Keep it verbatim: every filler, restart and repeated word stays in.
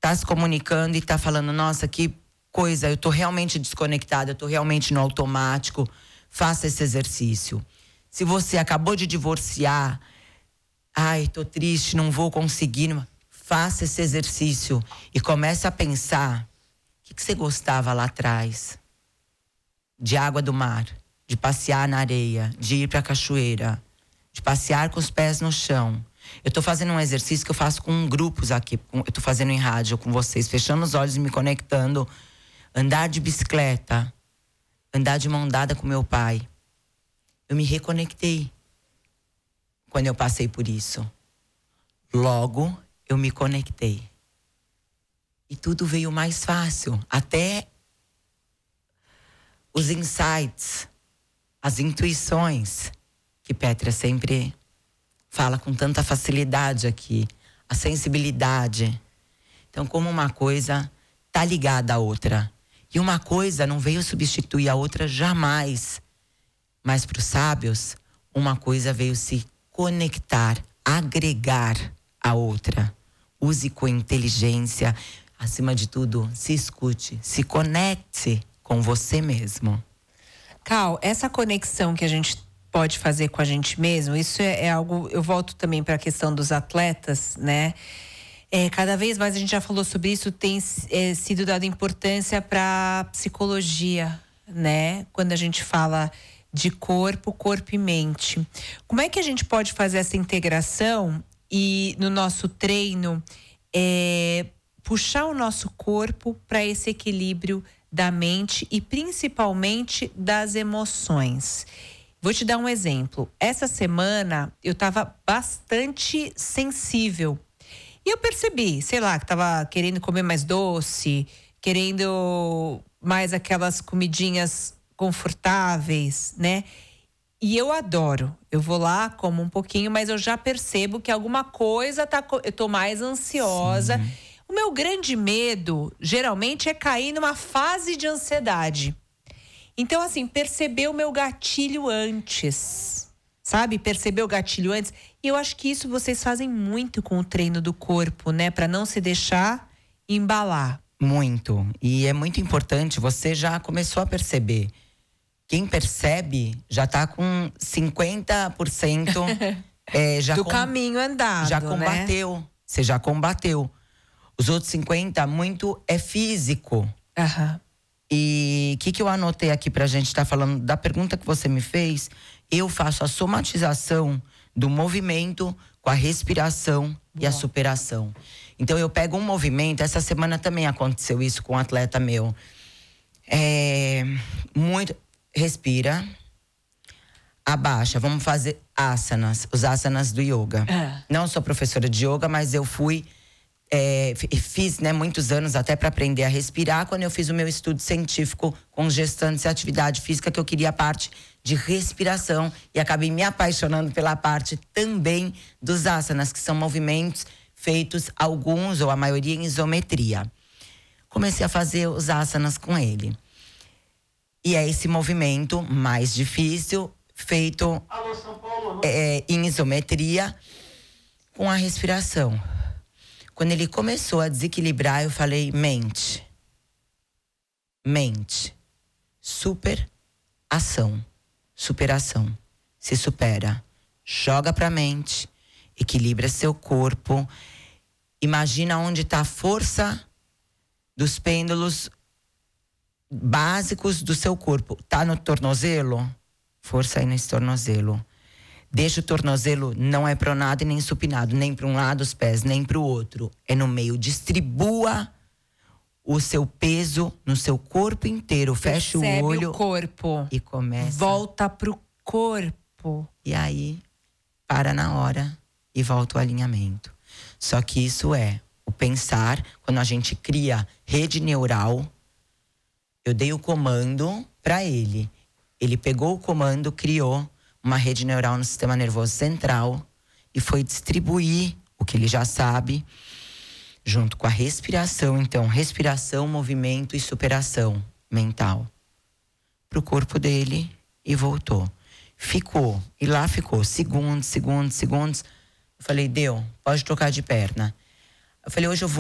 tá se comunicando e tá falando, nossa, que coisa, eu tô realmente desconectada, eu tô realmente no automático, faça esse exercício. Se você acabou de divorciar, ai, tô triste, não vou conseguir, faça esse exercício e comece a pensar, o que, que você gostava lá atrás? De água do mar, de passear na areia, de ir pra cachoeira, de passear com os pés no chão. Eu tô fazendo um exercício que eu faço com grupos aqui, eu tô fazendo em rádio com vocês, fechando os olhos e me conectando. Andar de bicicleta, andar de mão dada com meu pai. Eu me reconectei quando eu passei por isso. Logo, eu me conectei. E tudo veio mais fácil. Até os insights, as intuições, que Pétria sempre fala com tanta facilidade aqui. A sensibilidade. Então, como uma coisa tá ligada à outra. E uma coisa não veio substituir a outra jamais. Mas para os sábios, uma coisa veio se conectar, agregar a outra. Use com inteligência. Acima de tudo, se escute, se conecte com você mesmo. Cal, essa conexão que a gente pode fazer com a gente mesmo, isso é, é algo, eu volto também para a questão dos atletas, né? É, cada vez mais, a gente já falou sobre isso, tem é, sido dada importância para psicologia, né? Quando a gente fala de corpo, corpo e mente. Como é que a gente pode fazer essa integração e no nosso treino é, puxar o nosso corpo para esse equilíbrio da mente e principalmente das emoções? Vou te dar um exemplo. Essa semana eu estava bastante sensível. E eu percebi, sei lá, que tava querendo comer mais doce, querendo mais aquelas comidinhas confortáveis, né? E eu adoro. Eu vou lá, como um pouquinho, mas eu já percebo que alguma coisa tá... Eu tô mais ansiosa. Sim. O meu grande medo, geralmente, é cair numa fase de ansiedade. Então, assim, perceber o meu gatilho antes... Sabe? Perceber o gatilho antes. E eu acho que isso vocês fazem muito com o treino do corpo, né? Para não se deixar embalar. Muito. E é muito importante, você já começou a perceber. Quem percebe já tá com cinquenta por cento é, já do com, caminho andado, já combateu. Né? Você já combateu. Os outros cinquenta, muito é físico. Aham. E o que, que eu anotei aqui pra gente estar tá falando da pergunta que você me fez? Eu faço a somatização do movimento com a respiração. Boa. E a superação. Então eu pego um movimento, essa semana também aconteceu isso com um atleta meu. É, muito, respira, abaixa, vamos fazer asanas, os asanas do yoga. Ah. Não sou professora de yoga, mas eu fui... É, fiz né, muitos anos até para aprender a respirar quando eu fiz o meu estudo científico com gestantes e atividade física, que eu queria a parte de respiração e acabei me apaixonando pela parte também dos asanas, que são movimentos feitos, alguns ou a maioria, em isometria. Comecei a fazer os asanas com ele. E é esse movimento mais difícil, feito Alô, São Paulo, é, em isometria, com a respiração. Quando ele começou a desequilibrar, eu falei, mente. Mente. Super ação. Superação. Se supera. Joga pra mente. Equilibra seu corpo. Imagina onde está a força dos pêndulos básicos do seu corpo. Tá no tornozelo? Força aí nesse tornozelo. Deixa o tornozelo, não é pronado e nem supinado, nem para um lado os pés, nem para o outro. É no meio. Distribua o seu peso no seu corpo inteiro. Fecha Percebe o olho. O corpo. E começa. Volta pro corpo. E aí, para na hora e volta o alinhamento. Só que isso é o pensar, quando a gente cria rede neural. Eu dei o comando para ele. Ele pegou o comando, criou uma rede neural no sistema nervoso central e foi distribuir o que ele já sabe, junto com a respiração. Então, respiração, movimento e superação mental pro corpo dele e voltou. Ficou, e lá ficou, segundos, segundos, segundos. Eu falei, deu, pode trocar de perna. Eu falei, hoje eu vou